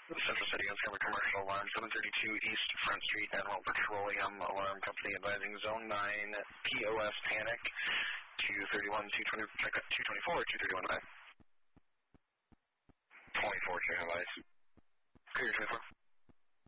Central City Uncovered Commercial Alarm 732 East Front Street, Admiral Petroleum Alarm Company advising Zone 9 POS Panic 231, 224, 231 9. 24, Cherry Advice. Clear 24.